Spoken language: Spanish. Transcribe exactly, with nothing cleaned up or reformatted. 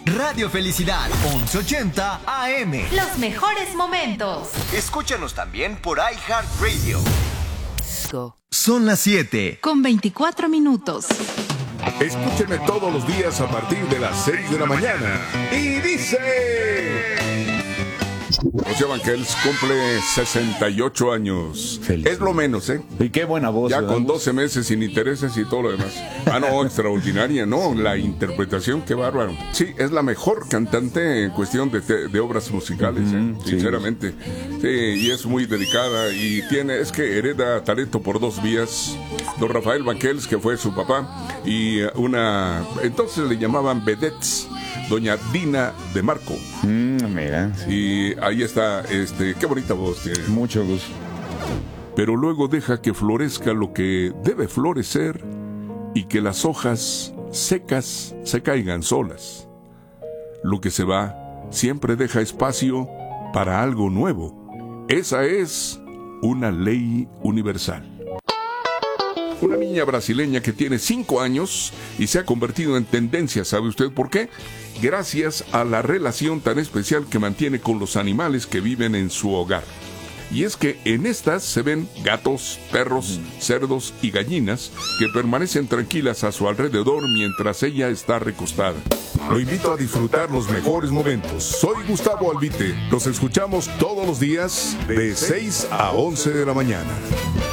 Radio Felicidad, once ochenta A M. Los mejores momentos. Escúchanos también por iHeartRadio. Son las siete. Con veinticuatro minutos. Escúchenme todos los días a partir de las seis de la mañana. Y dice... José Banquels cumple sesenta y ocho años. Feliz. Es lo menos, ¿eh? Y qué buena voz. Ya ¿verdad? con doce meses sin intereses y todo lo demás. Ah, no, extraordinaria, no, la interpretación, qué bárbaro. Sí, es la mejor cantante en cuestión de, te- de obras musicales, Mm, ¿eh? sí. Sinceramente. Sí, y es muy dedicada y tiene, es que hereda talento por dos vías. Don Rafael Banquels, que fue su papá, y eh, una, entonces le llamaban vedettes, doña Dina de Marco. Mm, mira, sí. Y ahí está, este, qué bonita voz tiene. Mucho gusto. Pero luego deja que florezca lo que debe florecer y que las hojas secas se caigan solas. Lo que se va siempre deja espacio para algo nuevo. Esa es una ley universal. Una niña brasileña que tiene cinco años y se ha convertido en tendencia, ¿sabe usted por qué? Gracias a la relación tan especial que mantiene con los animales que viven en su hogar. Y es que en estas se ven gatos, perros, cerdos y gallinas que permanecen tranquilas a su alrededor mientras ella está recostada. Lo invito a disfrutar los mejores momentos. Soy Gustavo Albite. Los escuchamos todos los días de seis a once de la mañana.